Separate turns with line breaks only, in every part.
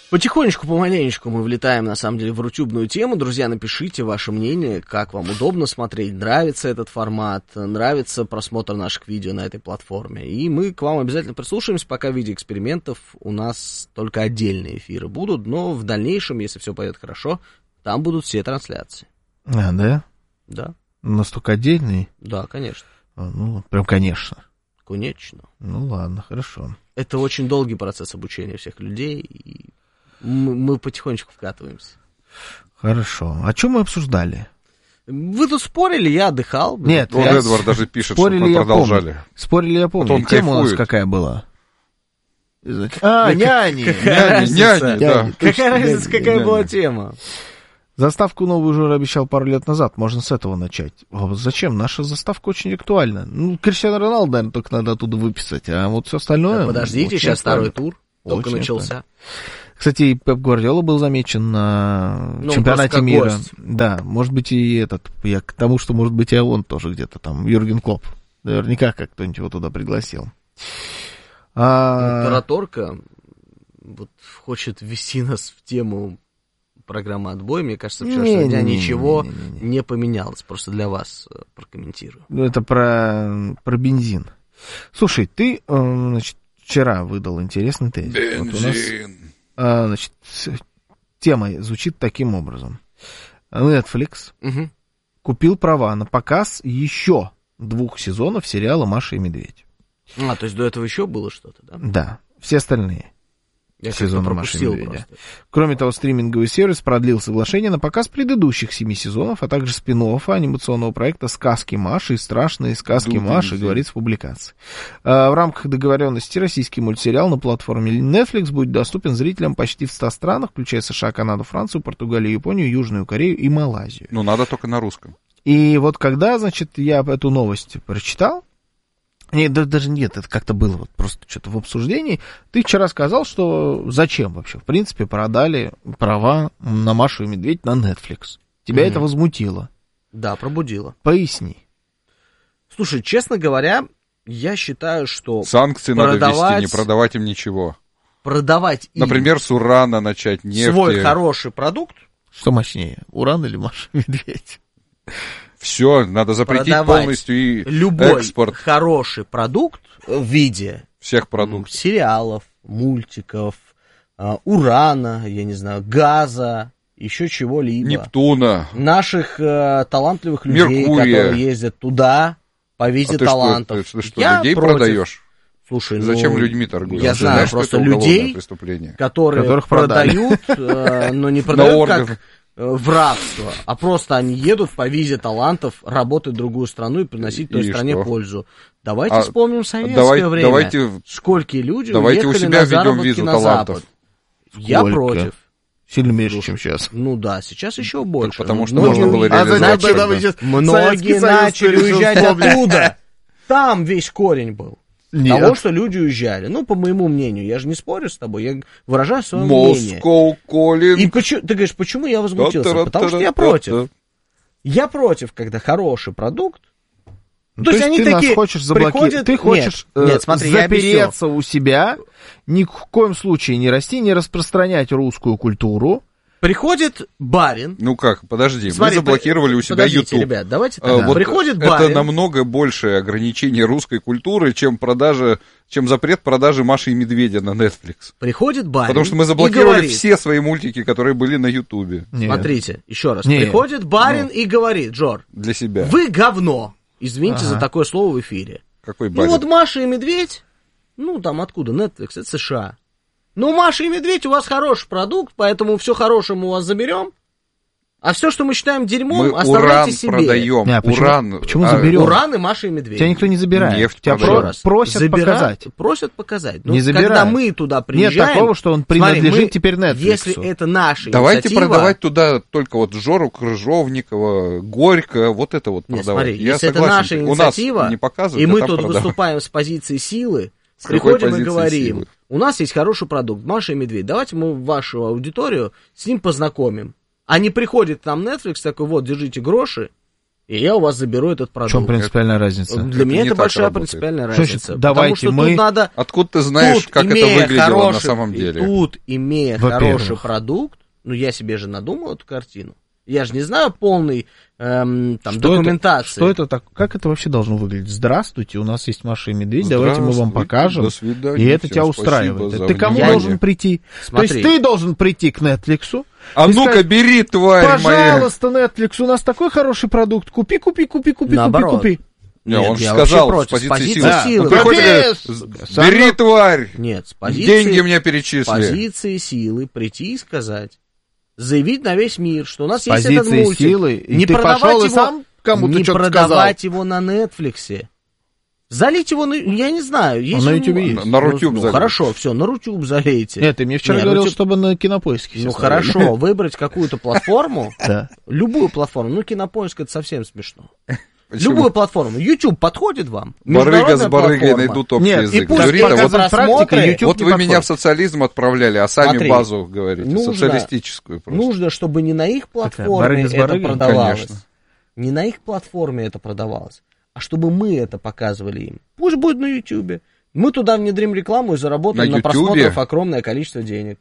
Потихонечку, помаленечку мы влетаем, на самом деле, в рутюбную тему. Друзья, напишите ваше мнение, как вам удобно смотреть, нравится этот формат, нравится просмотр наших видео на этой платформе. И мы к вам обязательно прислушаемся, пока в виде экспериментов у нас только отдельные эфиры будут, но в дальнейшем, если все пойдет хорошо, там будут все трансляции.
А, да?
Да.
Настолько отдельные?
Да, конечно.
Ну, прям конечно.
Конечно.
Ну, ладно, хорошо.
Это очень долгий процесс обучения всех людей, и мы потихонечку вкатываемся.
Хорошо. А что мы обсуждали?
Вы тут спорили, я отдыхал.
Нет,
вот Эдвард даже пишет, что мы продолжали.
Спорили, я помню. Тема у нас какая была?
Няни.
Няни, да.
Какая разница, какая была тема?
Заставку новую уже обещал пару лет назад, можно с этого начать. А вот зачем? Наша заставка очень актуальна. Ну, Криштиану Роналду, наверное, только надо оттуда выписать, а вот все остальное...
Да подождите, сейчас второй тур только
очень
начался.
актуально. Кстати, и Пеп Гвардиола был замечен на чемпионате мира.
Гость.
Да, может быть и этот, я к тому, что может быть и он тоже где-то там, Юрген Клопп. Наверняка как кто-нибудь его туда пригласил.
Тараторка вот хочет ввести нас в тему программы «Отбой». Мне кажется, вчерашнего дня ничего не поменялось. Просто для вас прокомментирую.
Это про бензин. Слушай, ты, значит, вчера выдал интересный тезис.
Бензин.
Вот у нас, значит, тема звучит таким образом. Netflix купил права на показ еще 2 сезонов сериала «Маша и Медведь».
То есть до этого еще было что-то, да?
Да, все остальные.
Я
сезона «Маши и Медведя». Кроме того, стриминговый сервис продлил соглашение на показ предыдущих 7 сезонов, а также спин-оффа анимационного проекта «Сказки Маши» и «Страшные сказки Маши», говорится в публикации. В рамках договоренности российский мультсериал на платформе Netflix будет доступен зрителям почти в 100 странах, включая США, Канаду, Францию, Португалию, Японию, Южную Корею и Малайзию.
Ну, надо только на русском.
И вот когда, значит, я эту новость прочитал, нет, даже нет, это как-то было вот просто что-то в обсуждении. Ты вчера сказал, что зачем вообще, в принципе, продали права на Машу и Медведь на Netflix. Тебя это возмутило?
Да, пробудило.
Поясни.
Слушай, честно говоря, я считаю, что
санкции надо ввести, не продавать им ничего.
Продавать им...
Например, с урана начать, нефти.
Свой хороший продукт.
Что мощнее, уран или Маша и Медведь?
Все, надо запретить полностью и
любой
экспорт.
Хороший продукт в виде
всех продуктов.
Сериалов, мультиков, урана, я не знаю, газа, еще чего-либо.
Нептуна.
Наших талантливых людей,
Меркурия.
которые ездят туда по визе талантов.
Ты что, людей продаешь?
Слушай,
зачем людьми торгуешь?
Я знаю просто людей, которые продают, но не продают как в рабство, а просто они едут по визе талантов, работать в другую страну и приносить той стране пользу. Давайте вспомним советское время.
Давайте,
сколько люди
давайте
уехали
у себя
на заработки
визу
на
талантов.
Запад. Я против.
Сильно меньше, чем сейчас.
Ну да, сейчас еще больше.
Потому что можно было реализовать.
Многие начали уезжать оттуда. Там весь корень был.
Нет.
Того, что люди уезжали. Ну, по моему мнению, я же не спорю с тобой, я выражаю свое мнение. И ты говоришь, почему я возмутился? Потому что я против. Я против, когда хороший продукт.
То есть они ты такие, нас хочешь заблокировать, ты хочешь
нет, смотри,
запереться у себя, ни в коем случае не расти, не распространять русскую культуру.
Приходит барин.
Ну как, подожди,
смотри,
мы заблокировали у себя YouTube.
Ребят, давайте так.
Вот
приходит барин.
Это намного большее ограничение русской культуры, чем запрет продажи Маши и Медведя на Netflix.
Приходит барин.
Потому что мы заблокировали все свои мультики, которые были на YouTube.
Смотрите, еще раз. Приходит барин и говорит, Джор,
для себя.
Вы говно. Извините за такое слово в эфире.
Какой барин?
Ну вот Маша и Медведь, там откуда? Netflix, это США. Ну, Маша и Медведь, у вас хороший продукт, поэтому все хорошее мы у вас заберем. А все, что мы считаем дерьмом,
мы
оставляйте себе.
Продаем.
Почему заберем?
Уран и Маша и Медведь.
Тебя никто не забирает.
Нефть
тебя просят показать.
Просят показать.
Не забирают.
Когда мы туда приезжаем...
Нет такого, что он принадлежит теперь Netflix.
Если это наша
давайте
инициатива...
продавать туда только вот Жору Крыжовникова, Горько, вот это вот продавать.
Смотри,
я
если
согласен,
это наша инициатива,
не показывают,
и мы тут выступаем с позиции силы, приходим и говорим, у нас есть хороший продукт, Маша и Медведь, давайте мы вашу аудиторию с ним познакомим. А не приходит нам Netflix такой, вот, держите гроши, и я у вас заберу этот
В
продукт.
чем принципиальная разница?
Для меня
не
это
так
большая
работает.
принципиальная
Слушайте,
разница.
давайте
потому что
мы-
тут надо...
Откуда ты знаешь,
Тут,
как это
имея
выглядело на самом деле?
Тут, имея
Во-первых.
хороший продукт, ну, я себе же надумал эту картину. Я же не знаю полной документации.
Что это так? Как это вообще должно выглядеть? Здравствуйте, у нас есть Маша и Медведь, давайте мы вам
Здравствуйте,
покажем.
до свидания,
И это
всем
тебя
спасибо
устраивает.
за
Ты кому
внимание.
должен прийти?
Смотри.
То есть ты должен прийти к Netflix.
А
и
ну-ка,
сказать,
бери, тварь моя.
пожалуйста, Netflix, у нас такой хороший продукт. Купи.
Наоборот.
Не,
Нет,
он же
я
сказал,
вообще
с
против.
позиции
С позиции
силы.
силы.
Он приходит и
Капец!
говорит, бери, тварь,
Нет, с позиции...
деньги мне перечисли.
позиции силы прийти и сказать, заявить на весь мир, что у нас
С
есть этот
позиции
мультик.
силы. И
Не
ты
продавать
пошел и
его,
сам кому-то
не
что-то
продавать его на Нетфликсе. Залить его, я не знаю. Есть
на
у
Ютубе
него-
есть.
На Рутюб
ну,
залить.
хорошо, все, на Рутюб залейте.
Нет, ты мне вчера
Не,
говорил,
Рутюб-
чтобы на Кинопоиске.
Ну
все ставили.
хорошо, выбрать какую-то платформу,
Да.
любую платформу. Ну, Кинопоиск это совсем смешно.
Почему?
Любую платформу. YouTube подходит вам?
Барыга с
Международная
барыгой
платформа.
найдут общий
Нет, и
язык.
пусть
Говорит, а
показывают
вот,
показывает практика,
просмотры.
YouTube
вот
не
вы меня
подходит.
в социализм отправляли, а сами
Смотри,
базу говорите,
нужно-
социалистическую просто.
Нужно, чтобы не на их платформе
барыга с
это
барыгой?
продавалось.
Конечно.
Не на их платформе это продавалось, а чтобы мы это показывали им. Пусть будет на YouTube. Мы туда внедрим рекламу и заработаем
На
на просмотрах
YouTube?
огромное количество денег.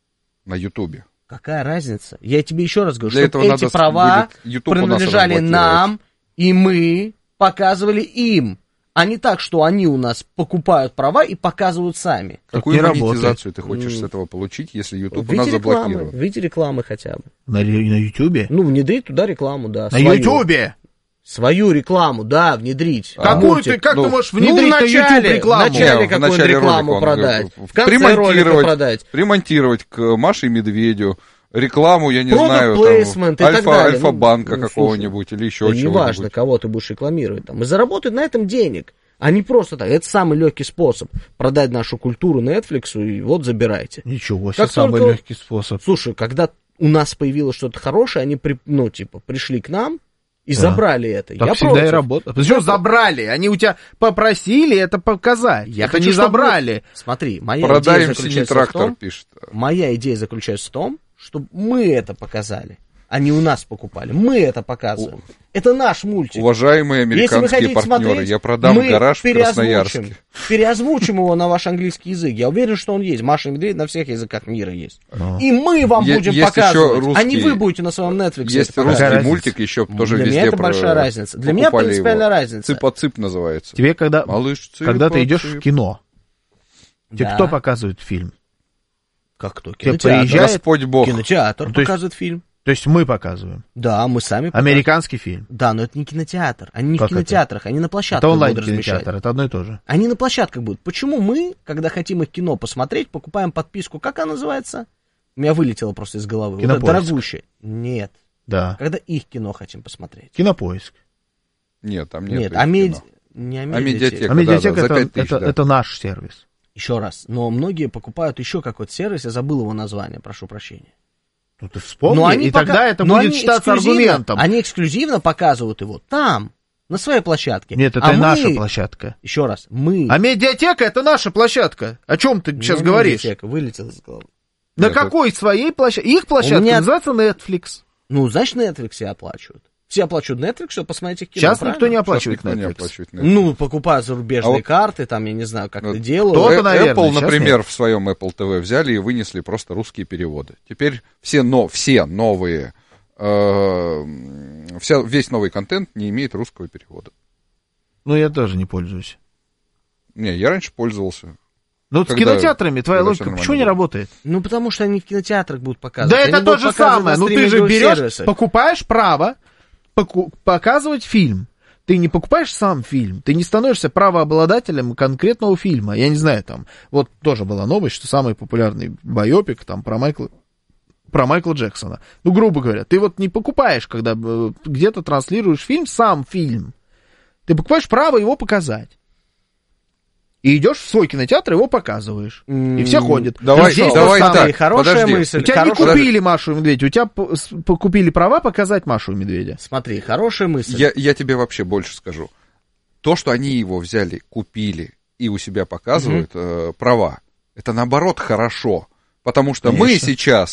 На Ютубе.
Какая разница? Я тебе еще раз говорю,
Для
чтобы
этого
эти
надо
права
будет YouTube у нас
принадлежали
разблокировать.
нам, и мы показывали им. А не так, что они у нас покупают права и показывают сами.
Какую
не
монетизацию ты хочешь
М.
с этого получить, если YouTube
В
у нас
виде рекламы,
заблокирован?
в виде рекламы хотя бы.
На Ютубе?
Ну, внедрить туда рекламу, да.
На
свою.
Ютубе!
Свою рекламу, да, внедрить.
Какую
Мультик.
ты, как
ну,
ты можешь
Ну,
внедрить на
вначале,
YouTube рекламу?
в начале
Не, в
какую-нибудь
начале
рекламу
ролика он
продать,
говорит,
в конце ролика продать.
примонтировать к Маше и Медведю рекламу, я не
Product
знаю,
placement и
там,
так далее.
Альфа-банка
Ну,
какого-нибудь или еще
Да
чего-нибудь.
неважно, кого ты будешь рекламировать там. И заработать на этом денег. А не просто так. Это самый легкий способ продать нашу культуру Netflix, и вот забирайте.
Ничего себе,
Как
самый
только-
легкий способ.
Слушай, когда у нас появилось что-то хорошее, они, пришли к нам и
Да.
забрали это.
Так
Я
всегда
против.
и работает. Почему забрали? Они у тебя попросили это показать.
Я
это
хочу,
не
чтобы-
забрали.
Смотри, моя
Продай
идея
им синий
заключается в
трактор,
том,
пишет.
моя идея заключается в том, чтобы мы это показали. Они у нас покупали. Мы это показываем. Это наш мультик.
Уважаемые
Если вы
американские
хотите
партнеры,
смотреть,
я продам
мы
гараж в Красноярске.
переозвучим его на ваш английский язык. Я уверен, что он есть. Маша и Медведь на всех языках мира есть.
Ну.
И мы вам
Е-
будем
есть
показывать.
еще русский-
А не вы будете на своем Netflix.
Есть
это
русский
показывать.
разница?
мультик еще тоже
Для
везде.
меня это большая разница. Для меня
покупали
принципиальная
его.
разница.
Цып-цып называется.
Тебе когда,
Малыш,
когда ты идешь
цып-цып.
в кино, тебе
Да.
кто показывает фильм?
Как кто?
Тебе
Кинотеатр.
приезжает-
Господь Бог.
Кинотеатр
Ну, то есть-
показывает фильм.
То есть мы показываем.
Да, мы сами показываем.
Американский фильм.
Да, но это не кинотеатр. Они не
Как
в кинотеатрах, они на площадках
Это
будут размещать.
онлайн-кинотеатр, это одно и то же.
Они на площадках будут. Почему мы, когда хотим их кино посмотреть, покупаем подписку, как она называется? У меня вылетело просто из головы. Вот это
Кинопоиск.
дорогущее. Нет.
Да.
Когда их кино хотим посмотреть.
Кинопоиск.
Нет, там нет.
Нет,
их
а
кино.
не
А медиатека.
А медиатека
да, за
это,
5000, да.
это наш сервис.
Еще раз. Но многие покупают еще какой-то сервис, я забыл его название, прошу прощения.
Ну ты вспомни,
Но они
и тогда это
но
будет
они
считаться
эксклюзивно-
аргументом.
Они эксклюзивно показывают его там, на своей площадке.
Нет, это
А
и наша
мы-
площадка.
Еще раз, мы...
А медиатека это наша площадка. О чем ты сейчас
Не
говоришь?
медиатека, вылетел из головы.
На
Нет,
какой своей площадке? Их площадка
меня-
называется Netflix.
Ну, значит, Netflix все оплачивают. Все оплачивают Netflix, чтобы посмотреть их кино,
Сейчас
правильно?
никто не
Сейчас
оплачивает
никто не
Netflix.
оплачивает Netflix.
Ну, покупают зарубежные
А вот-
карты, там, я не знаю, как
Ну,
это делают.
кто-то, наверное,
Apple,
сейчас
например, в своем Apple TV взяли и вынесли просто русские переводы. Теперь все новые, весь новый контент не имеет русского перевода.
Ну, я тоже не пользуюсь.
Не, я раньше пользовался.
Ну, с
Когда-
кинотеатрами твоя
когда
логика
всё
почему не
нормально
работает?
Ну, потому что они в кинотеатрах будут
Да
показывать. Они
это то
будут
же
показывать
самое.
на
Ну, ты же
стриминговых
берешь,
сервисах.
покупаешь право показывать фильм. Ты не покупаешь сам фильм, ты не становишься правообладателем конкретного фильма. Я не знаю, там, вот тоже была новость, что самый популярный байопик там про Майкла Джексона. Ну, грубо говоря, ты вот не покупаешь, когда где-то транслируешь фильм, сам фильм. Ты покупаешь право его показать. И идешь в свой кинотеатр, его показываешь. И все ходят.
Давай,
И здесь
давай
то же самое.
так.
Хорошая
подожди.
мысль.
У тебя не
хорошая-
купили Машу и Медведя, у тебя купили права показать Машу и Медведя.
Смотри, хорошая мысль.
Я тебе вообще больше скажу. То, что они его взяли, купили и у себя показывают права, это наоборот хорошо. Потому что мы
Конечно.
сейчас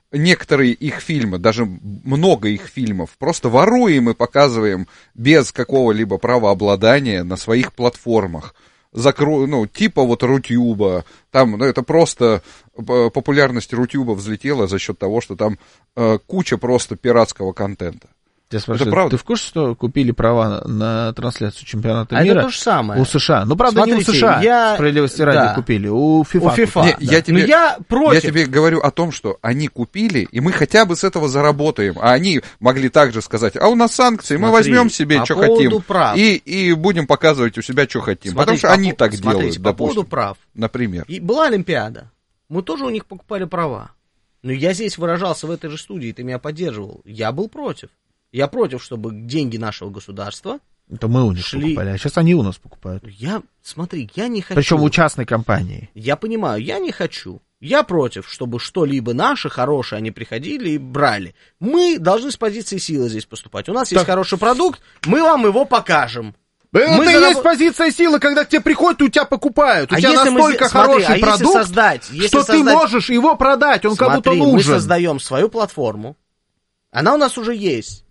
некоторые их фильмы, даже много их фильмов, просто воруем и показываем без какого-либо правообладания на своих платформах. Типа вот Рутюба, там, это просто популярность Рутюба взлетела за счет того, что там куча просто пиратского контента.
Я спрашиваю, ты в курсе, что купили права на трансляцию чемпионата мира?
Это то же самое.
У США. Ну, правда, смотрите, не у США, справедливости ради, купили, у FIFA.
У FIFA.
Я тебе говорю о том, что они купили, и мы хотя бы с этого заработаем. А они могли также сказать, а у нас санкции, мы возьмем себе, что хотим, и будем показывать у себя, что хотим. Потому что они так делают,
по поводу прав.
Например.
И была Олимпиада. Мы тоже у них покупали права. Но я здесь выражался в этой же студии, ты меня поддерживал. Я был против. Я против, чтобы деньги нашего государства
это мы у них покупали, а сейчас они у нас покупают.
Я не хочу.
Причем у частной компании.
Я понимаю, я не хочу. Я против, чтобы что-либо наше хорошее они приходили и брали. Мы должны с позиции силы здесь поступать. У нас есть хороший продукт, мы вам его покажем.
Это есть позиция силы, когда к тебе приходят и у тебя покупают. У тебя настолько хороший продукт, что ты можешь его продать, он кому-то нужен.
Мы создаем свою платформу. Она у нас уже есть.